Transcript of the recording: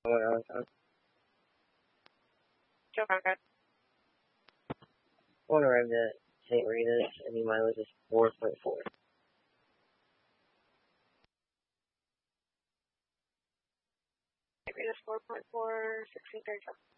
Joe Conrad. Born arrived at St. Rita's, and the mileage is 4.4. St. Rita's 4.4, 1637.